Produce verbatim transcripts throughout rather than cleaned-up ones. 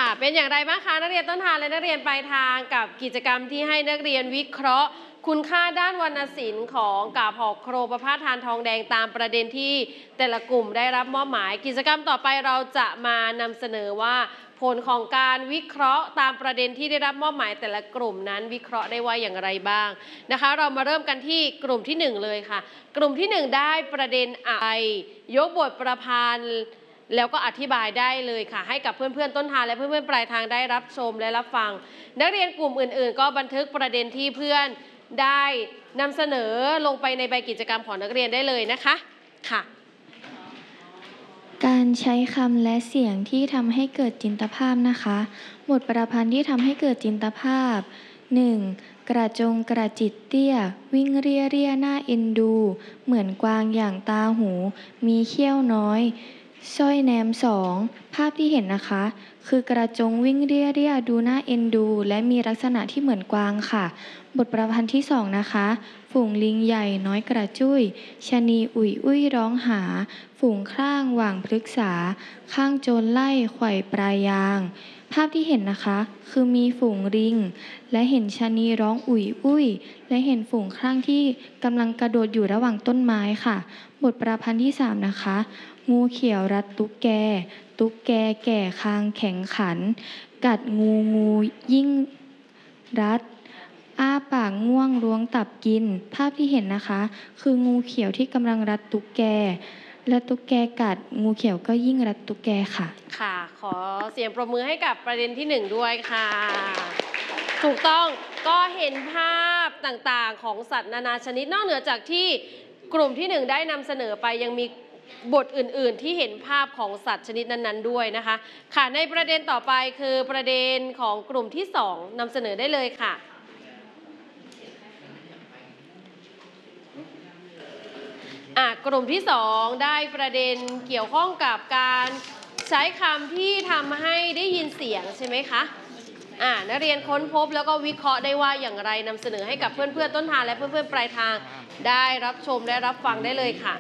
เป็นอย่างไรบ้างคะนักเรียนต้นทางและนักเรียนปลายทางกับกิจกรรมที่ให้นักเรียนวิเคราะห์คุณค่าด้านวรรณศิลป์ของกาบหอกโครประพาสทานทองแดงตามประเด็นที่แต่ละกลุ่มได้รับมอบหมายกิจกรรมต่อไปเราจะมานำเสนอว่าผลของการวิเคราะห์ตามประเด็นที่ได้รับมอบหมายแต่ละกลุ่มนั้นวิเคราะห์ได้ว่าอย่างไรบ้างนะคะเรามาเริ่มกันที่กลุ่มที่หนึ่งเลยค่ะกลุ่มที่หนึ่งได้ประเด็นอะไรยกบทประพันธ์แล้วก็อธิบายได้เลยค่ะให้กับเพื่อนๆต้นทางและเพื่อนๆปลายทางได้รับชมและรับฟังนักเรียนกลุ่มอื่นๆก็บันทึกประเด็นที่เพื่อนได้นำเสนอลงไปในใบกิจกรรมของนักเรียนได้เลยนะคะค่ะการใช้คำและเสียงที่ทำให้เกิดจินตภาพนะคะบทประพันธ์ที่ทำให้เกิดจินตภาพ หนึ่ง. กระจงกระจิตเตี้ยวิ่งเรียเรียหน้าเอ็นดูเหมือนกวางอย่างตาหูมีเขี้ยวน้อยสร้อยแนมสองภาพที่เห็นนะคะคือกระจงวิ่งเรียเรียดูน่าเอ็นดูและมีลักษณะที่เหมือนกวางค่ะบทประพันธ์ที่สองนะคะฝูงลิงใหญ่น้อยกระจุ้ยชะนีอุ่ยอุ้ยร้องหาฝูงข้างหว่างพฤกษาข้างโจรไล่ไขว่ปลายยางภาพที่เห็นนะคะคือมีฝูงลิงและเห็นชะนีร้องอุ่ยอุ้ยและเห็นฝูงข้างที่กำลังกระโดดอยู่ระหว่างต้นไม้ค่ะบทประพันธ์ที่สามนะคะงูเขียวรัดตุ๊กแกตุ๊กแกแก่คางแข็งขันกัดงูงูยิ่งรัดอ้าปากง่วงล้วงตับกินภาพที่เห็นนะคะคืองูเขียวที่กำลังรัดตุ๊กแกและตุ๊กแกกัดงูเขียวก็ยิ่งรัดตุ๊กแกค่ะค่ะขอเสียงปรบมือให้กับประเด็นที่หนึ่งด้วยค่ะถูกต้องก็เห็นภาพต่างๆของสัตว์นานาชนิดนอกเหนือจากที่กลุ่มที่หนึ่งได้นำเสนอไปยังมีบทอื่นๆที่เห็นภาพของสัตว์ชนิดนั้นๆด้วยนะคะค่ะในประเด็นต่อไปคือประเด็นของกลุ่มที่สองนำเสนอได้เลยค่ะอ่ะกลุ่มที่สองได้ประเด็นเกี่ยวข้องกับการใช้คำที่ทำให้ได้ยินเสียงใช่ไหมคะอ่านักเรียนค้นพบแล้วก็วิเคราะห์ได้ว่าอย่างไรนำเสนอให้กับเพื่อนๆต้นทางและเพื่อนๆปลายทางได้รับชมและรับฟังได้เลยค่ะ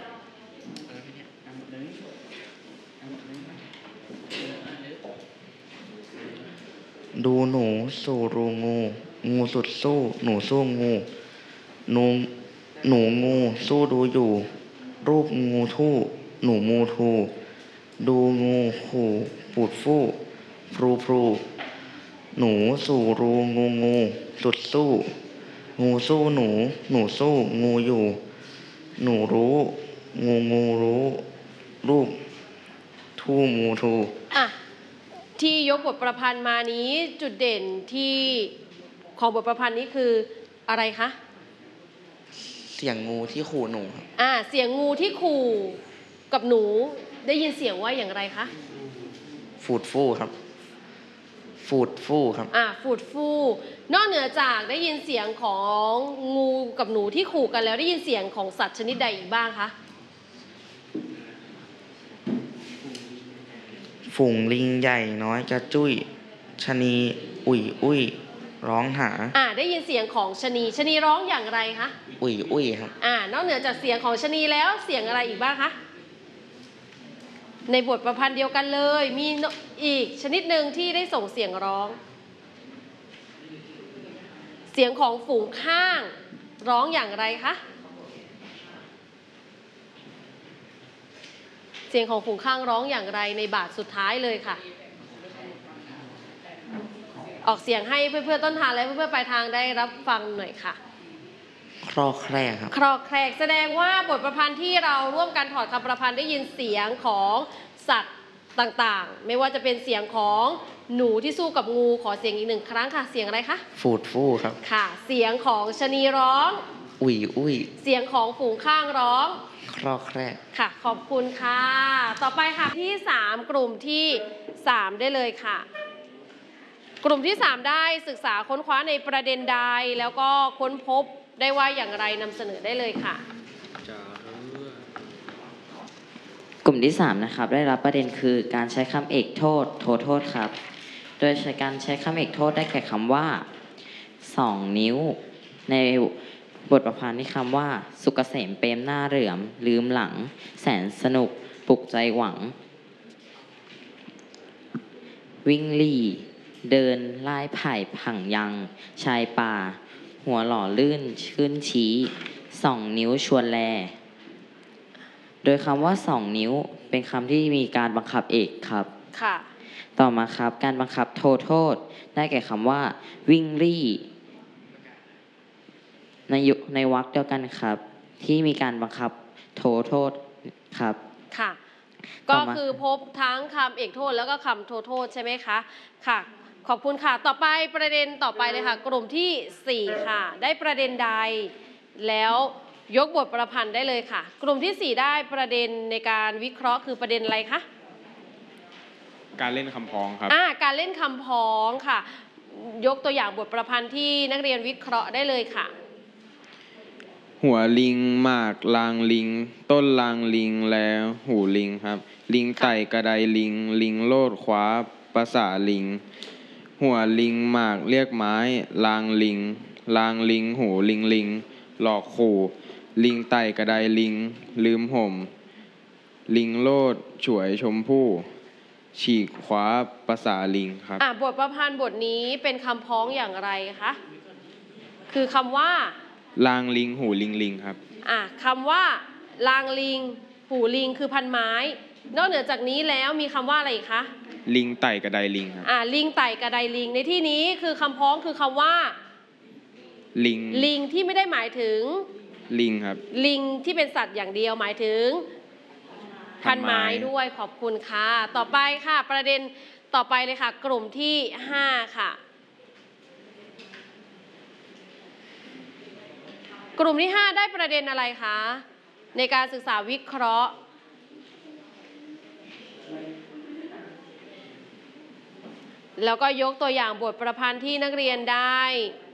ดูหนูสู่รูงูงูสุดสู้หนูสู้งูหนูหนูงูสู้ดูอยู่รูปงูทู่หนูมูทูดูงูขู่ปูดฟู่พรูพรูหนูสู่รูงูงูสุดสู้งูสู้หนูหนูสู้งูอยู่หนูรู้งูงูรู้รูปทู่งูทูอ่ะที่ยกบทประพันธ์มานี้จุดเด่นที่ของบทประพันธ์นี้คืออะไรคะเสียงงูที่ขู่หนูครับอ่าเสียงงูที่ขู่กับหนูได้ยินเสียงว่าอย่างไรคะฟูดฟู่ครับฟูดฟู่ครับอ่าฟูดฟู่นอกเหนือจากได้ยินเสียงของงูกับหนูที่ขู่กันแล้วได้ยินเสียงของสัตว์ชนิดใดอีกบ้างคะฝูงลิงใหญ่น้อยกระจุ้ยชะนีอุ่ยอุ้ยร้องหาอ่าได้ยินเสียงของชะนีชะนีร้องอย่างไรคะอุ่ยอุ้ยครับอ่านอกเหนือจากเสียงของชะนีแล้วเสียงอะไรอีกบ้างคะในบทประพันธ์เดียวกันเลยมีอีกชนิดหนึ่งที่ได้ส่งเสียงร้องเสียงของฝูงข้างร้องอย่างไรคะเสียงของฝูงข้างร้องอย่างไรในบาทสุดท้ายเลยค่ะออกเสียงให้เพื่อนๆต้นทางและเพื่อนๆปลายทางได้รับฟังหน่อยค่ะครอแครกครับครอแครกแสดงว่าบทประพันธ์ที่เราร่วมกันถอดคำประพันธ์ได้ยินเสียงของสัตว์ต่างๆไม่ว่าจะเป็นเสียงของหนูที่สู้กับงูขอเสียงอีกหนึ่งครั้งค่ะเสียงอะไรคะฟูดฟู่ครับค่ะเสียงของชะนีร้องอุ่ยอุ้ยเสียงของฝูงข้างร้องครอแครกค่ะขอบคุณค่ะต่อไปค่ะที่สามกลุ่มที่สามได้เลยค่ะกลุ่มที่สามได้ศึกษาค้นคว้าในประเด็นใดแล้วก็ค้นพบได้ว่าอย่างไรนำเสนอได้เลยค่ะกลุ่มที่สามนะครับได้รับประเด็นคือการใช้คำเอกโทษโทษโทษครับโดยใช้การใช้คำเอกโทษได้แก่คำว่าสองนิ้วในบทประพันธ์ที่คำว่าสุกเกษมเปรมหน้าเหลื่อมลืมหลังแสนสนุกปลุกใจหวังวิ่งลี่ เดินไล่ไผ่ผังยัง ชายป่า หัวหล่อลื่นขึ้นชี้สองนิ้วชวนแล โดยคำว่าสองนิ้วเป็นคำที่มีการบังคับเอกครับค่ะต่อมาครับการบังคับโทโทษ ได้แก่คำว่า วิ่งรี่ ในยุในวรรคเดียวกันครับ ที่มีการบังคับโทโทษครับค่ะต่ก็อมาคือพบทั้งคำเอกโทษแล้วก็คำโทโทษใช่ไหมคะ ค่ะ ขอบคุณค่ะ ต่อไปประเด็นต่อไปเลยค่ะ กลุ่มที่สี่ค่ะ ได้ประเด็นใด แล้วยกบทประพันธ์ได้เลยค่ะ กลุ่มที่สี่ได้ประเด็นในการวิเคราะห์คือประเด็นอะไรคะการเล่นคำพ้องครับอ่า การเล่นคำพ้องค่ะ ยกตัวอย่างบทประพันธ์ที่นักเรียนวิเคราะห์ได้เลยค่ะหัวลิงหมากลางลิง ต้นลางลิงแล้วหูลิงครับ ลิงไต่กระไดลิง ลิงโลดคว้าประสาลิง หัวลิงหมากเรียกไม้ลางลิง ลางลิงหูลิงลิง หลอกขู่ ลิงไต่กระไดลิง ลืมห่ม ลิงโลดฉวยชมพู่ ฉีกคว้าประสาลิงครับอ่า บทประพันธ์บทนี้เป็นคำพ้องอย่างไรคะ คือคำว่าลางลิงหูลิงลิงครับอ่ะคำว่าลางลิง หูลิงคือพันไม้ นอกเหนือจากนี้แล้วมีคำว่าอะไรอีกคะลิงไต่กระไดลิงครับอ่ะลิงไต่กระไดลิง ในที่นี้คือคำพ้องคือคำว่าลิงลิงที่ไม่ได้หมายถึงลิงครับลิงที่เป็นสัตว์อย่างเดียวหมายถึง พันไม้พันไม้ด้วยขอบคุณค่ะ ต่อไปค่ะ ประเด็นต่อไปเลยค่ะ กลุ่มที่ห้าค่ะ กลุ่มที่ห้าได้ประเด็นอะไรคะในการศึกษาวิเคราะห์ แล้วก็ยกตัวอย่างบทประพันธ์ที่นักเรียนได้